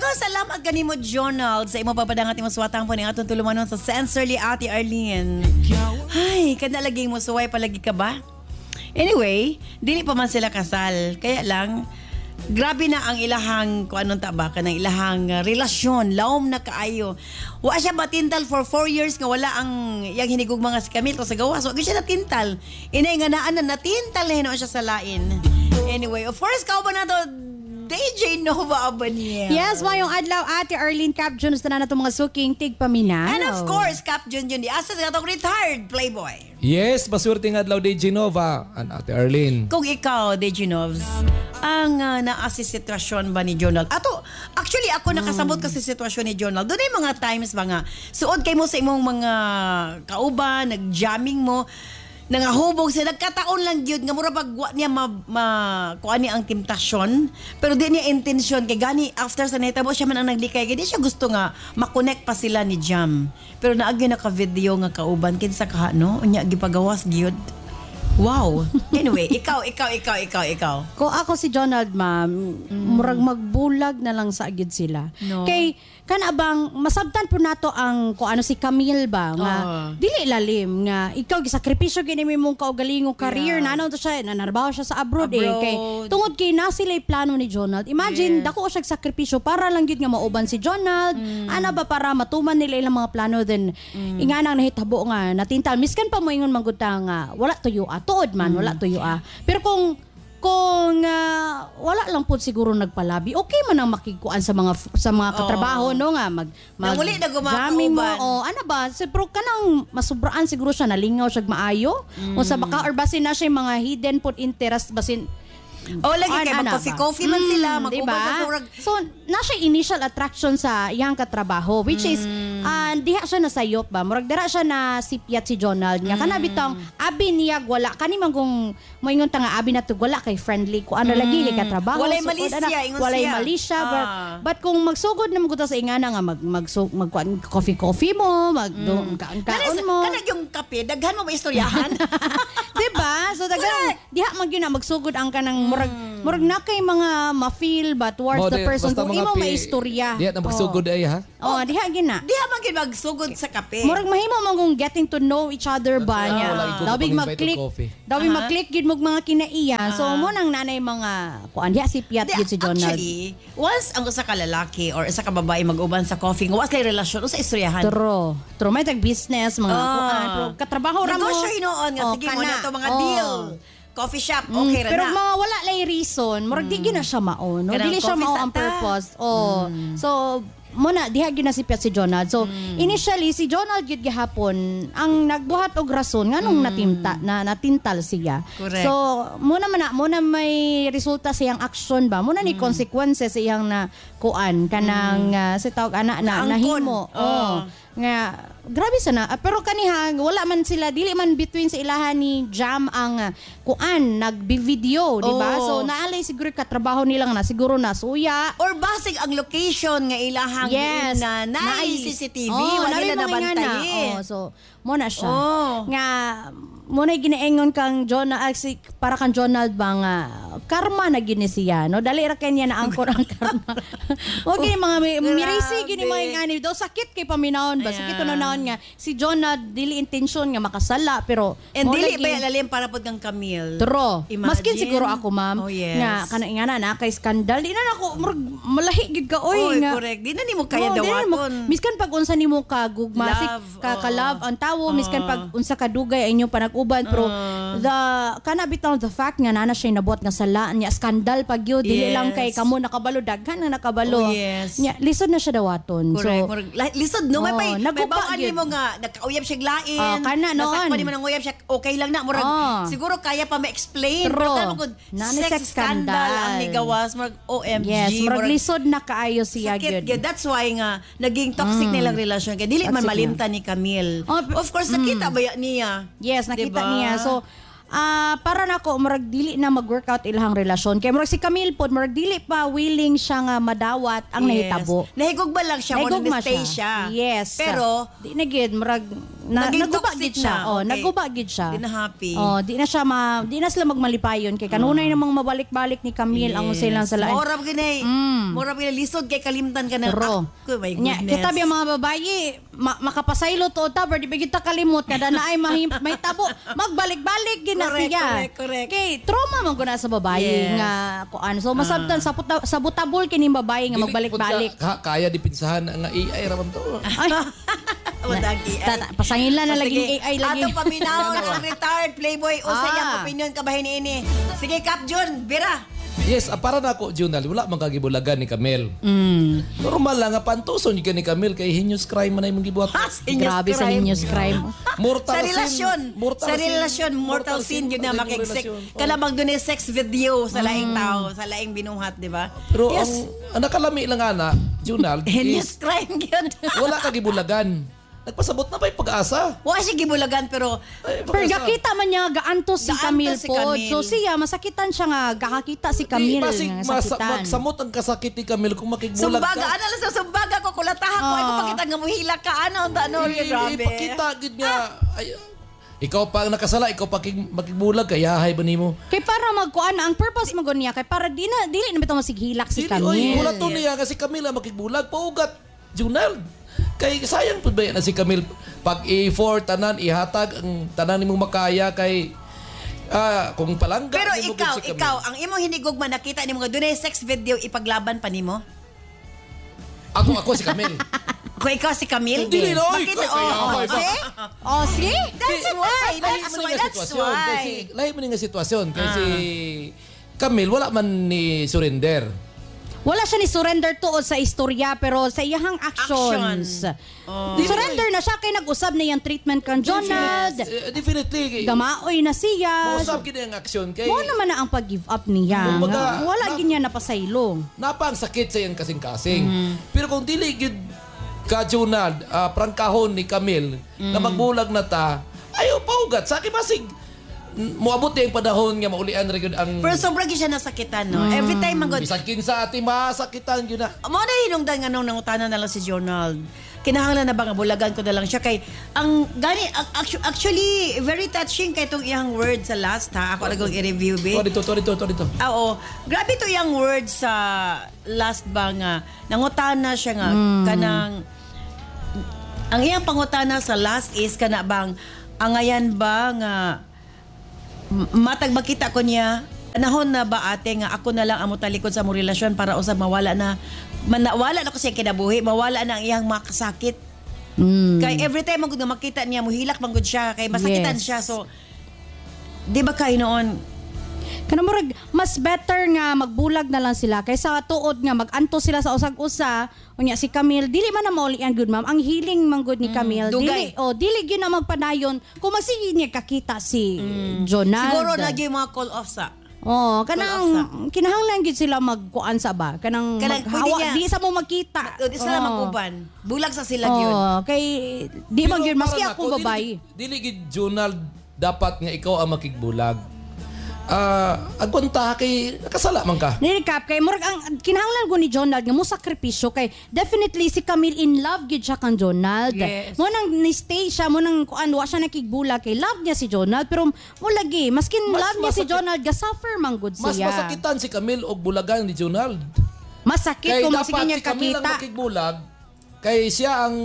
salamat ganimo Jonald sa imo papadangat imong suwatang po ning atong tulumanon sa Sensorly Ate Arlene. Ay, kada lagi mo suway palagi ka ba? Anyway, dili pa man sila kasal. Kaya lang grabe na ang ilahang kung anong tabaka ng ilahang relasyon, laom na kaayo. Wa siya matintal for 4 years nga wala ang yang hinigog mga si Camille sa gawas. Wa siya natintal. Inay nga naan na natintal na siya sa lain. Anyway, of course, kauban na to DJ Nova Abaniel. Yes, mayong adlaw Ate Arlene Cap Jones na itong mga suking tigpaminaw. And of course, Cap Jun di asa sa itong retired playboy. Yes, maswerte nga adlaw DJ Nova and Ate Arlene. Kung ikaw, DJ Novs, ang naasi sitwasyon ba ni Jonald? Actually, ako nakasabot kasi sitwasyon ni Jonald. Doon ay mga times ba nga, suod kay mo sa imong mga kauban, nag-jamming mo, nangahubog siya, nagkataon lang yun nga mura pag niya kuan niya ang temptasyon, pero di niya intensyon kay gani after sa netabo siya man ang naglikay kay di siya gusto nga makonect pa sila ni Jam, pero naagi naka-video nga kauban kinsa ka no unya gipagawas gyud. Wow. Anyway, ikaw. Kung ako si Jonald, ma'am, murag magbulag na lang sa agid sila. No. Kay kanabang masabtan po nato ang kung ano si Camille ba nga dili lalim nga ikaw gisakripisyo gini mong kaugalingong career na ano to siya nanarbaho siya sa abroad. Kay tungod kay na sila plano ni Jonald. Imagine dako siya sakripisyo para lang gyud nga mauban si Jonald. Ana ba para matuman nila ilang mga plano then inganang nahitabo nga natintal miskan pa mo ingon manggutang nga wala tuyo tuod man wala tuyo pero kung wala lang po siguro nagpalabi okay man ang makikuan sa mga katrabaho no nga mag uli na gumakaoban mo ano ba pero kanang masubraan siguro siya nalingaw siya maayo o sa baka or basin na siya mga hidden put interest basin lagi kay mag-coffee man sila mag-uban sa surag. So nasa initial attraction sa iyang katrabaho which is diha siya nasayop ba murag dira siya na sipyat si Jonald nga kana bitang abi niyag wala kani man kung moingon ta nga abi na wala kay friendly ko ano lagi kay katrabaho walay malisya ingon siya walay malisya but kung magsugod na maguta sa ingana nga mag coffee mo kaon mo kana yung kape daghan mo maistoryahan diba so daghan diha man gyud na magsugod ang kanang murag na kay mga ma-feel ba towards the person kung imo maistorya. Diha na magsugod ay ha? Diha gina. Diha man gid magsugod sa kape. Murag mahimo man kung getting to know each other ba niya. Dawig mag-click gid mo mga kinaiya. So mo nang nanay mga kuan diha si Piat gid si Jonald. Actually, once ang usa ka lalaki or isa ka babae mag-uban sa coffee, was kay relasyon usa istoryahan. True may tag business mga kuan pero katrabaho ra mo. Negosyo hinoon nga sige mo na to mga deal. Coffee shop, okay ra na. Pero mga wala lay reason, murag di na siya mao, no? Dili siya mao ang purpose. So muna diha gyud na si Piat si Jonald. So initially si Jonald gyud gihapon ang nagbuhat og rason nganong natintal siya. Correct. So muna may resulta sa iyang action ba? Muna ni consequences sa iyang na kuan kanang sa tawag ana na nahimo. Nga grabe sana pero kaniha wala man sila dili man between sa ilahan ni Jam ang kuan nagbi-video di ba so naalay siguro katrabaho nilang na siguro na suya or basig ang location nga ilahang na CCTV wala nila nabantayin so mo na siya nga mo na ginaingon kang para kang Jonald ba nga karma na gini siya no dali ra kanya na angkor ang karma okay mga mirisi gini mga ani daw sakit kay paminawon ba sakit naon nga si Jonald dili intention nga makasala pero dili ba lalim para pod kang Camille true maskin siguro ako ma'am nga kana na kay skandal di na ako malahi gid ka nga correct di na nimo kaya dawaton miskan pag unsa nimo ka gugma ka love ang tawo miskan pag unsa ka dugay ay inyong uban pero kana bitaw the fact nga nana siya nabuhat nga sala niya skandal pag yun dili lang kay kamo nakabalo daghan na nakabalo niya lisod na siya dawaton correct lisod no may bawaan nimo nga nagkauyab siya lain kana noon nasakpan nimo nang uyab siya okay lang na murag siguro kaya pa ma-explain pero tama sex scandal ang nigawas murag OMG murag lisod na kaayo siya gyud that's why nga naging toxic nilang relasyon kay dili man malimtan ni Camille of course nakita ba niya nakita niya. So, para nako murag dili na mag-workout ilahang relasyon. Kay murag si Camille pod murag dili pa willing siya nga madawat ang nahitabo. Nahigog ba lang siya mo stay siya. Yes. Pero di na gid murag Naging naguba toxic gid siya. na. Oh, Okay. naguba gid siya. Di na happy. Oh, di na sila magmalipayon kay kanunay namang mabalik-balik ni Camille ang silang sa lain. Morab ginay. Morab ginay lisod kay kalimtan ka na. Pero, My goodness. kita biya mga babayi, makapasaylo to ta, di ba kita kalimot kada na ay may tabo, magbalik-balik gina siya. Correct. Kay trauma man guna sa babayi nga kuan. So masabtan sa butabol kini babayi nga magbalik-balik. Kaya dipinsahan nga AI raman to. Ay, pasangilan na laging AI lagi. Atong paminaw ang retired playboy o sa iyang opinion kabahin ini. Sige Kap Jun, bira. Yes, para na ako, Junal, wala man kagibulagan ni Camille. Normal lang nga pantuson ni Camille kay heinous crime man ay mong gibuhat. Grabe sa heinous crime. Sa relasyon, mortal sin yun na makigsik. Kalabang doon yung sex video sa laing tao, sa laing binuhat, di ba? Pero ang nakalami lang ana, Junal, Heinous crime yun. wala kagibulagan. Nagpasabot na ba yung pag-asa? Wala siya gibulagan pero Pero gakita man niya gaantos si Camille si po. Camille. So siya masakitan siya nga gakakita si Camille Basig nga sakitan. magsamot ang kasakit ni Camille kung makigbulag sumbaga, ka. ano lang sa sumbaga ko, kulatahan ko, ay kapakita nga muhila ka, ano, grabe. Ipakita gid niya. Ay, ikaw pa ang nakasala, ikaw pa makigbulag kaya hay ba nimo? Kay para magkuan ang purpose mo niya kay para dili na bitaw masighilak si Oy, Camille. bulat to niya kasi Camille ang makigbulag paugat. Junal. Kay sayang pud ba na si Camille pag i-effort tanan ihatag ang tanan nimong makaya kay kung palangga Pero nimo gid si Camille. ikaw, ang imong hinigugma nakita ni mga dunay sex video ipaglaban pa nimo? Ako si Camille. Kung ikaw si Camille? Dili na, oy, Makita, kaya ako, see? Oh, see? That's why. That's why. Kasi lahi man nga sitwasyon kasi Camille wala man ni surrender. Wala siya ni surrender tuod sa istorya pero sa iyahang actions. Surrender na siya kay nag-usab na yung treatment kan Jonald. Definitely. Gamaoy na siya. Mausap gid ang aksyon kay Mo naman na ang pag-give up niya. Kumbaga, Wala gid niya napasaylo. napang sakit sa iyang kasing-kasing. Pero kung dili gid ka Junad, prangkahon ni Camille na magbulag na ta, ayaw paugat sa akin basig. Moabot yung panahon nga maulian ra gyud ang Pero sobrang siya nasakitan, no? Every time magod. bisan kinsa ati masakitan gyud na. Mo na hinungdan nga nung nangutanan na lang si Jonald. Kinahanglan na ba nga bulagan ko na lang siya kay ang gani actually very touching kay tong iyang word sa last ha. Ako lagong i-review be. To dito. Oo. Grabe to iyang word sa last ba nga nangutana siya nga kanang ang iyang pangutana sa last is kana bang angayan ba nga matag makita ko niya panahon na ba ate nga ako na lang ang mutalikod sa mong relasyon para usab mawala na ko siya kinabuhi mawala na ang iyang makasakit kay every time magud nga makita niya muhilak manggod siya kay masakitan siya so di ba kay noon Kana murag mas better nga magbulag na lang sila kaysa tuod nga maganto sila sa usag-usa unya si Camille dili man na mauli ang good ma'am ang healing man good ni Camille dili gyud na magpadayon kung magsige niya kakita si Jonald siguro na yung mga call off sa kanang kinahanglan gid sila magkuan sa ba kanang maghawa di sa mo magkita di sila maguban bulag sa sila gyud kay di man gyud maski ako babae dili gid Jonald dapat nga ikaw ang makigbulag. Agwanta kay nakasala man ka. Nilikap kay murag ang kinahanglan ko ni Jonald nga mo sakripisyo kay definitely si Camille in love gid siya kan Jonald. Yes. Mo nang ni-stay siya mo nang kuan wa siya nakigbulag kay love niya si Jonald pero mo lagi maskin love niya si Jonald ga suffer man gud siya. Mas masakitan si Camille og bulagan ni Jonald. Masakit kung masige niya si Camille ang kakita. makigbulag kay siya ang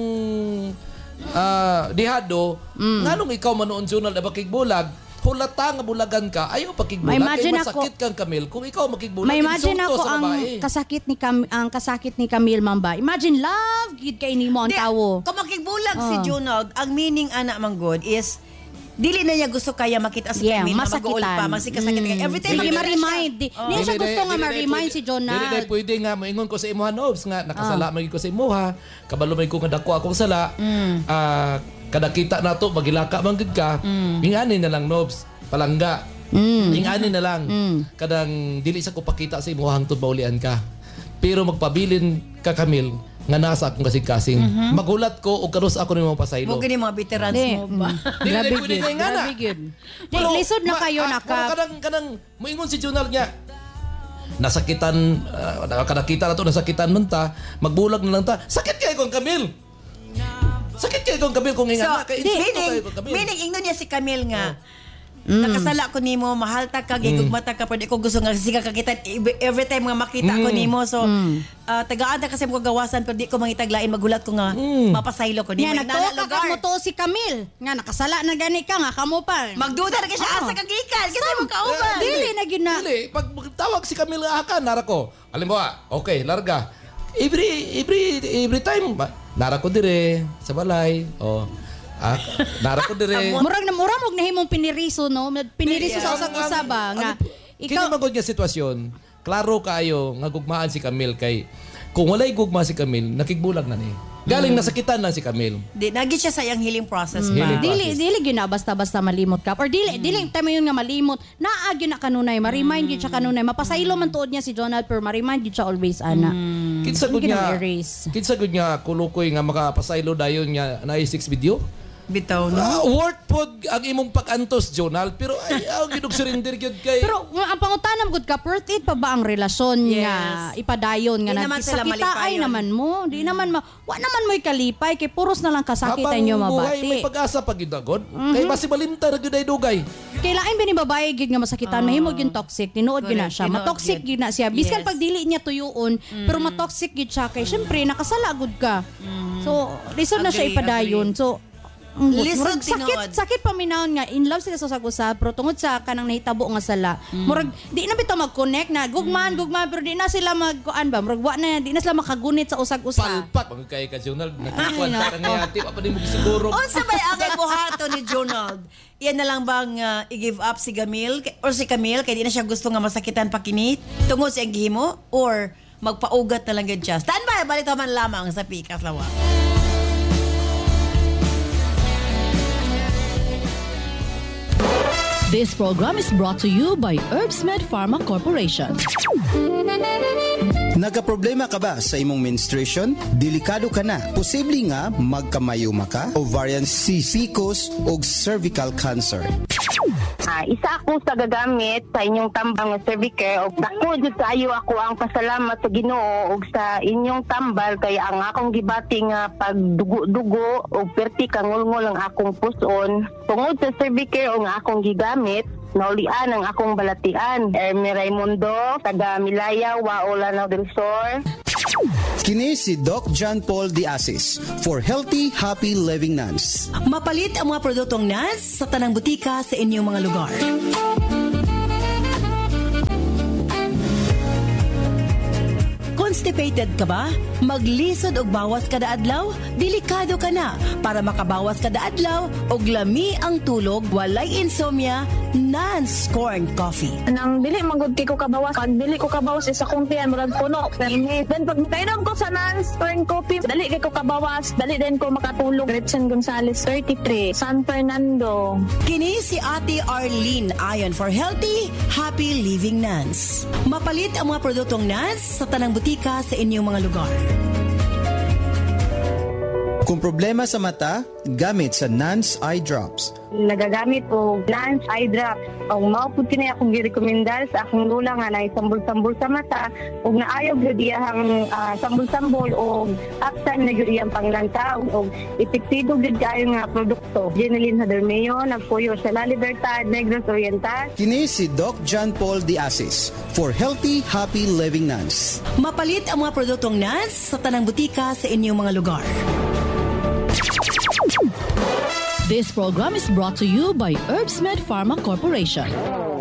dihado nganong ikaw manoon Jonald ang makigbulag hulata nga bulagan ka, ayaw pakigbulag. Kaya masakit kang Camille. Kung ikaw makigbulag, may imagine insulto ako sa babae. ang kasakit ni Camille Mamba. Imagine love gid kay nimo ang tawo. Kung makigbulag si Jonald, ang meaning ana man good is dili na niya gusto kaya makita si Camille na mag-uol pa, masikasakit kay every time ma-remind. Niya siya gusto nga ma-remind si Jonald. Dili pwede nga moingon ko sa imuha Nobs nga nakasala man ko sa imuha, kabalo man ko nga dako akong sala. Kada kita nato magilaka man gid ka. Ingani na lang Nobs, palangga. Ingani na lang. Kadang dili sa ko pakita sa imuha hangtod maulian ka. Pero magpabilin ka Camille nga nasa akong kasing-kasing. Magulat ko o karos ako ni mga pasaylo. Mo gani mga veterans mo ba? Grabe pwede gid. nga na. Grabe gid. Lisod na kayo naka. Kadang moingon si Jonald niya. Nasakitan nakakita na to nasakitan man ta, magbulag na lang ta. Sakit kay kong Camille. Sakit kayo kung Camille kung ingat na. Meaning, ingno niya si Camille nga. Nakasala ko nimo, mahal ta ka, gigugmata ka, pwede ko gusto nga siga kakita every time nga makita ko nimo. So, tagaan na kasi mo gawasan, pero di ko mangitaglain, magulat ko nga, mapasaylo ko. Nga, nagtuwa ka mo to si Camille. Nga, nakasala na gani ka nga, kamo pa. Magduda na siya asa kagikan, kasi mo kauban. Dili na gina. Dili, pag tawag si Camille akan, nara ko. Alimbawa, okay, larga. Every time, nara ko dire, sa balay, nara ko dire. Murag nahimong piniriso, no? Piniriso sa usag-usaba nga. Ikaw magod nga sitwasyon. Klaro kayo nga gugmaan si Camille kay kung walay gugma si Camille, nakigbulag na ni. Galing nasakitan lang si Camille. Di nagi siya sa iyang healing process pa. Dili gyud na basta-basta malimot ka. Or dili time yun nga malimot. Naa gyud na kanunay, ma-remind gyud siya kanunay. Mapasaylo man tuod niya si Jonald pero ma-remind gyud siya always ana. Kinsa gud niya kulukoy nga makapasaylo dayon niya na 6 video. Bitaw, no? Worth pod ang imong pag-antos, Jonald. Pero ayaw, ginug surrender yun kay... Pero ang pangutanam gud ka, worth it pa ba ang relasyon nga ipadayon nga nagkisakitaay naman mo? Di naman wa naman mo'y kalipay kay puros na lang kasakitan nyo mabati. Habang buhay, may pag-asa pag yun agod. Kay basi malimta na gyud ay dugay. Kailain ba ni babae gid nga masakitan, mahimog yung toxic, tinuod gyud na siya. Matoxic gyud na siya. Biskan pag dili niya tuyoon, pero matoxic gyud siya kay syempre nakasala gud ka. So, reason na siya ipadayon. So, Listen, sakit paminahon nga in love sila sa usag-usab pero tungod sa kanang nahitabo nga sala murag di na bitaw mag-connect na gugman pero di na sila magkuan ba murag wa na di na sila makagunit sa usag-usab palpak pag kay ka Jonald nakikwan nga ati pa din mo gisiguro unsa bay ang buhaton ni Jonald iyan na lang bang i-give up si Camille or si Camille kay di na siya gusto nga masakitan pakinit tungod sa iyang gihimo or magpaugat na lang gid siya standby balita man lamang sa Pikas Lawa. This program is brought to you by Herbsmed Pharma Corporation. Nagaproblema ka ba sa imong menstruation? Delikado ka na. Posible nga magkamayuma ka, ovarian cysticus o cervical cancer. Isa ako sa gagamit sa inyong tambang nga Cervicare og dako jud kaayo ako ang pasalamat sa Ginoo og sa inyong tambal kay ang akong gibati nga pagdugo-dugo og perti kangulngol ang akong puson tungod sa Cervicare og nga akong gigamit naulian ang akong balatian. Ermi Raimundo, taga Milaya, Waola del Sur. Kini si Doc John Paul De Asis for Healthy, Happy Living Nuns. Mapalit ang mga produktong NANS sa tanang butika sa inyong mga lugar. Constipated ka ba? Maglisod og bawas kada adlaw? Delikado ka na. Para makabawas kada adlaw og lami ang tulog, walay insomnia, NANS Corn Coffee. Nang dili magud kay ko kabawas, pag dili ko kabawas isa kong tiyan murag puno. Then pag kainom ko sa NANS Corn Coffee, dali kay ko kabawas, dali din ko makatulog. Gretchen Gonzalez, 33, San Fernando. Kini si Ate Arlene ayon for Healthy, Happy Living NANS. Mapalit ang mga produktong NANS sa tanang butika sa inyong mga lugar. Kung problema sa mata, gamit sa NANS Eye Drops. Nagagamit ko NANS Eye Drops. Ang maupod kinay akong girekomendar sa akong lula nga na sambol-sambol sa mata ug naayaw gyud iyang sambol-sambol o aksan na gyud iyang panglanta ug epektibo gyud kayo nga produkto. Jeneline Hadermeo, nagpuyo sa La Libertad, Negros Oriental. Kini si Doc John Paul De Asis for Healthy, Happy Living Nuns. Mapalit ang mga produktong NANS sa tanang butika sa inyong mga lugar. This program is brought to you by Herbsmed Pharma Corporation.